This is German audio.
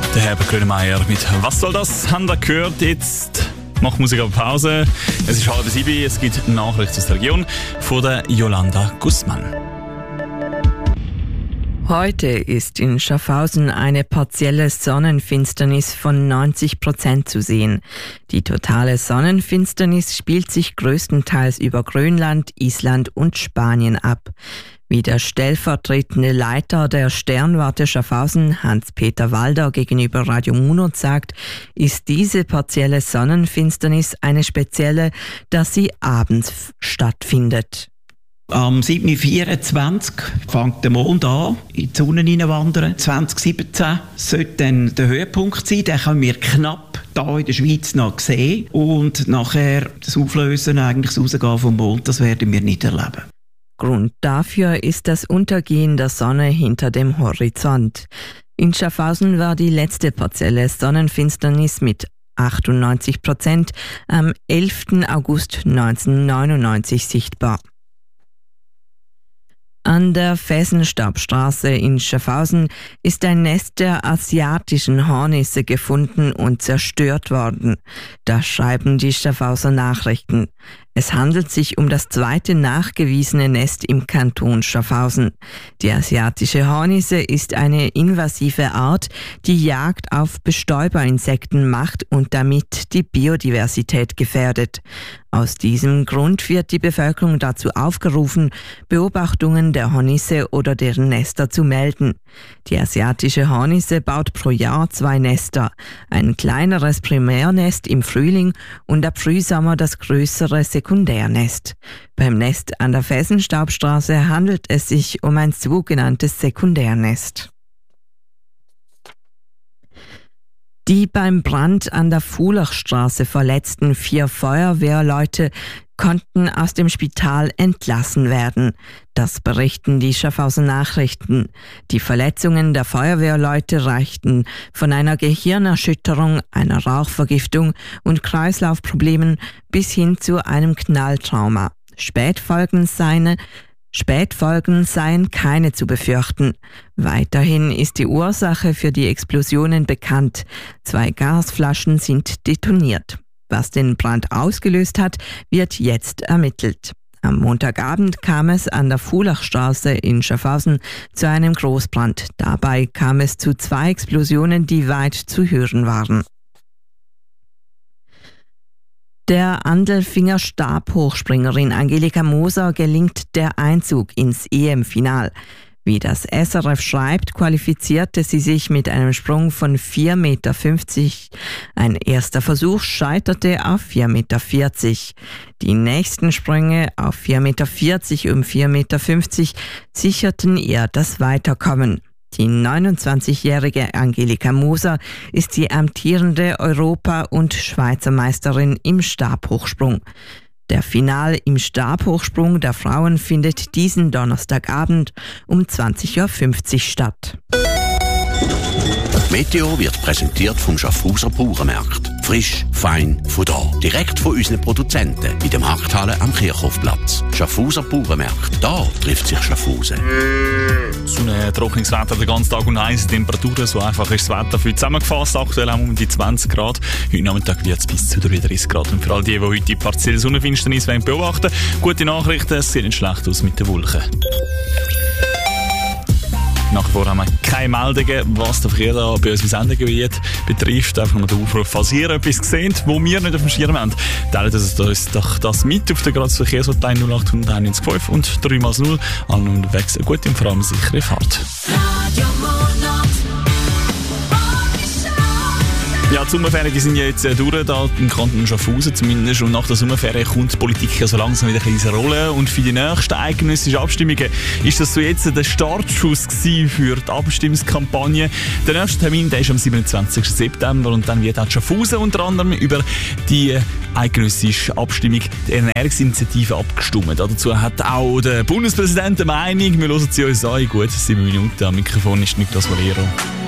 Der Herbert Grönemeyer mit «Was soll das?» haben wir gehört. Jetzt macht Musik auf Pause. Es ist 6:30. Es gibt Nachrichten aus der Region von der Jolanda Gussmann. Heute ist in Schaffhausen eine partielle Sonnenfinsternis von 90% zu sehen. Die totale Sonnenfinsternis spielt sich größtenteils über Grönland, Island und Spanien ab. Wie der stellvertretende Leiter der Sternwarte Schaffhausen, Hans-Peter Walder, gegenüber Radio Munot sagt, ist diese partielle Sonnenfinsternis eine spezielle, dass sie abends stattfindet. Am 7.24 fängt der Mond an, in die Sonne hineinwandern. 2017 sollte dann der Höhepunkt sein. Den können wir knapp hier in der Schweiz noch sehen. Und nachher das Auflösen, eigentlich das Rausgehen vom Mond, das werden wir nicht erleben. Grund dafür ist das Untergehen der Sonne hinter dem Horizont. In Schaffhausen war die letzte partielle Sonnenfinsternis mit 98% am 11. August 1999 sichtbar. An der Fesenstabstraße in Schaffhausen ist ein Nest der asiatischen Hornisse gefunden und zerstört worden. Das schreiben die Schaffhauser Nachrichten. Es handelt sich um das zweite nachgewiesene Nest im Kanton Schaffhausen. Die asiatische Hornisse ist eine invasive Art, die Jagd auf Bestäuberinsekten macht und damit die Biodiversität gefährdet. Aus diesem Grund wird die Bevölkerung dazu aufgerufen, Beobachtungen der Hornisse oder deren Nester zu melden. Die asiatische Hornisse baut pro Jahr 2 Nester, ein kleineres Primärnest im Frühling und ab Frühsommer das größere Sekundärnest. Beim Nest an der Fesenstabstraße handelt es sich um ein sogenanntes Sekundärnest. Die beim Brand an der Fulachstraße verletzten 4 Feuerwehrleute konnten aus dem Spital entlassen werden. Das berichten die Schaffhauser Nachrichten. Die Verletzungen der Feuerwehrleute reichten von einer Gehirnerschütterung, einer Rauchvergiftung und Kreislaufproblemen bis hin zu einem Knalltrauma. Spätfolgen seien keine zu befürchten. Weiterhin ist die Ursache für die Explosionen bekannt. 2 Gasflaschen sind detoniert. Was den Brand ausgelöst hat, wird jetzt ermittelt. Am Montagabend kam es an der Fulachstraße in Schaffhausen zu einem Großbrand. Dabei kam es zu 2 Explosionen, die weit zu hören waren. Der Andelfinger Stabhochspringerin Angelika Moser gelingt der Einzug ins EM-Final. Wie das SRF schreibt, qualifizierte sie sich mit einem Sprung von 4,50 Meter. Ein erster Versuch scheiterte auf 4,40 Meter. Die nächsten Sprünge auf 4,40 Meter und 4,50 Meter sicherten ihr das Weiterkommen. Die 29-jährige Angelika Moser ist die amtierende Europa- und Schweizer Meisterin im Stabhochsprung. Der Final im Stabhochsprung der Frauen findet diesen Donnerstagabend um 20.50 Uhr statt. Meteo wird präsentiert vom Schaffhauser Bauernmarkt. Frisch, fein, von da. Direkt von unseren Produzenten in der Markthalle am Kirchhofplatz. Schaffhauser Bauernmarkt. Da trifft sich Schaffhausen. Sonne, trockenes Wetter den ganzen Tag und heiße Temperaturen. So einfach ist das Wetter für zusammengefasst. Aktuell haben wir um die 20 Grad. Heute Nachmittag wird es bis zu 33 Grad. Und für all die heute die partielle Sonnenfinsternis beobachten wollen, gute Nachrichten, es sieht nicht schlecht aus mit den Wolken. Nach wie vor haben wir keine Meldungen, was der Verkehr da bei uns im Sendegebiet betrifft. Einfach nur der Aufruf, falls ihr etwas seht, wo wir nicht auf dem Schirm haben, teilt uns doch das mit auf der Gratis-Verkehrshotline 0891 und 3x0. Allen unterwegs eine gute und vor allem sichere Fahrt. Ja, die Sommerferien die sind ja jetzt durch, da im Kanton Schaffhausen zumindest. Und nach der Sommerferien kommt die Politik ja so langsam wieder in diese Rolle. Und für die nächsten eidgenössischen Abstimmungen ist das so jetzt der Startschuss gewesen für die Abstimmungskampagne. Der nächste Termin der ist am 27. September und dann wird auch Schaffhausen unter anderem über die eidgenössische Abstimmung der Ernährungsinitiative abgestimmt. Dazu hat auch der Bundespräsident eine Meinung. Wir hören sie uns an. Gut, 7 Minuten am Mikrofon ist Niklas Valero.